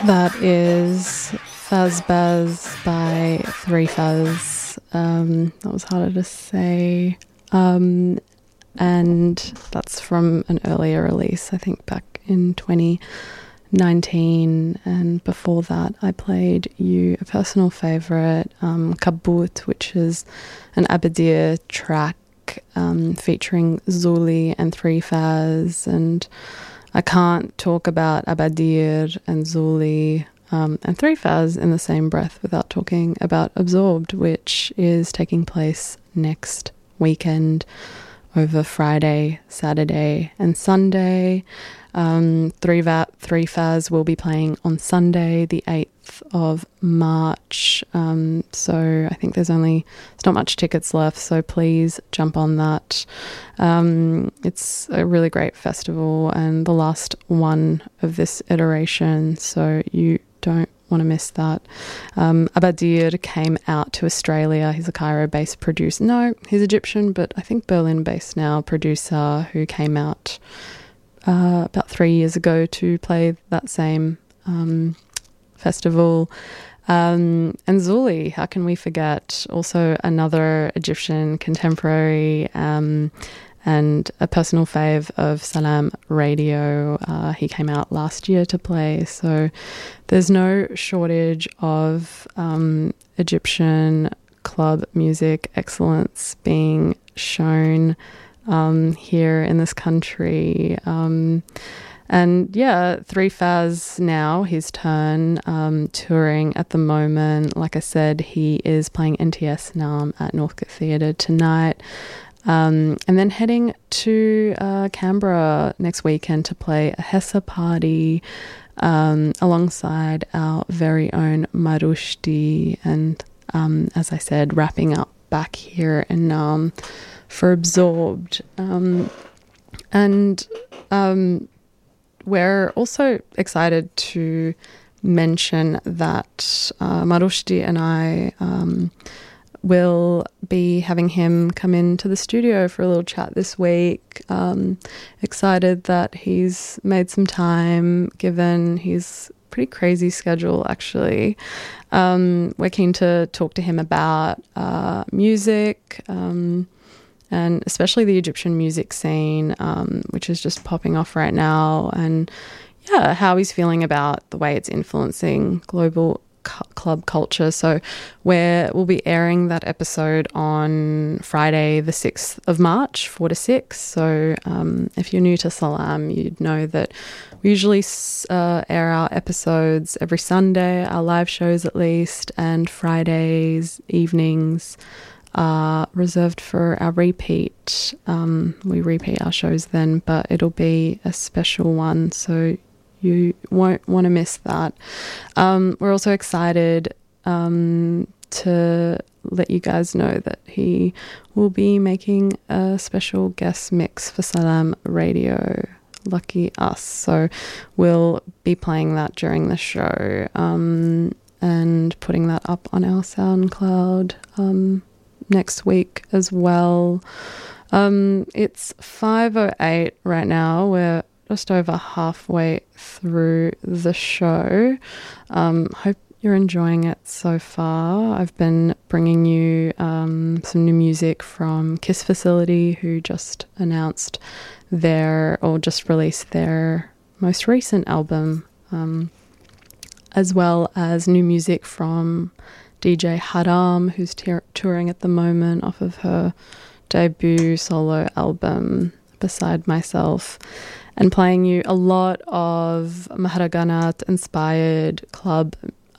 That is Fazbaz by 3Faz. That was harder to say. And that's from an earlier release, I think back in 2019. And before that, I played you a personal favourite, Kabut, which is an Abadir track featuring Zuli and 3Faz. And I can't talk about Abadir and Zuli and 3Faz in the same breath without talking about Absorbed, which is taking place next weekend over Friday, Saturday and Sunday. 3Faz will be playing on Sunday, the 8th of March. So I think there's not much tickets left, so please jump on that. It's a really great festival and the last one of this iteration, so you don't want to miss that. Abadir came out to Australia. He's a Cairo-based producer. No, he's Egyptian, but I think Berlin-based now producer who came out about 3 years ago to play that same festival. And Zuli, how can we forget? Also another Egyptian contemporary and a personal fave of Salam Radio. He came out last year to play. So there's no shortage of Egyptian club music excellence being shown here in this country. And yeah, 3Faz now, his turn, touring at the moment. Like I said, he is playing NTS Nam at Northcote Theatre tonight. And then heading to Canberra next weekend to play a Hessa party alongside our very own Marushti. And as I said, wrapping up back here in Nam for Absorbed. And we're also excited to mention that Marushti and I will be having him come into the studio for a little chat this week. Excited that he's made some time, given his pretty crazy schedule, actually. We're keen to talk to him about music, and especially the Egyptian music scene, which is just popping off right now, and yeah, how he's feeling about the way it's influencing global club culture. So we'll be airing that episode on Friday the 6th of March, 4 to 6. So if you're new to Salam, you'd know that we usually air our episodes every Sunday, our live shows at least, and Fridays evenings are reserved for our repeat. We repeat our shows then, but it'll be a special one, so you won't want to miss that. We're also excited to let you guys know that he will be making a special guest mix for Salam Radio. Lucky us. So we'll be playing that during the show and putting that up on our SoundCloud next week as well. It's 5:08 right now. We're just over halfway through the show. Hope you're enjoying it so far. I've been bringing you some new music from Kiss Facility, who just announced just released their most recent album, as well as new music from DJ Haram, who's touring at the moment off of her debut solo album, Beside Myself, and playing you a lot of Maharaganat-inspired club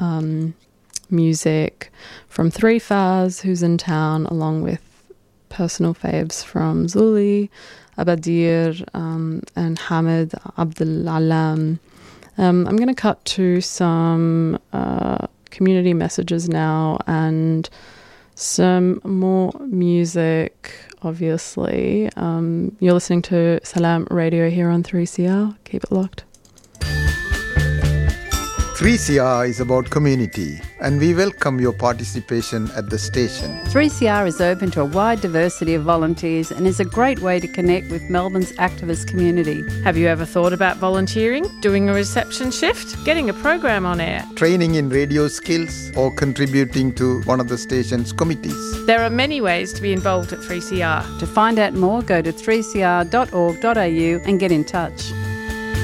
music from 3Faz, who's in town, along with personal faves from Zuli, Abadir, and Hamid Abdul Alam. I'm going to cut to some community messages now and some more music, obviously. You're listening to Salam Radio here on 3CR. Keep it locked. 3CR is about community. and we welcome your participation at the station. 3CR is open to a wide diversity of volunteers and is a great way to connect with Melbourne's activist community. Have you ever thought about volunteering, doing a reception shift, getting a program on air? Training in radio skills or contributing to one of the station's committees. There are many ways to be involved at 3CR. To find out more, go to 3cr.org.au and get in touch.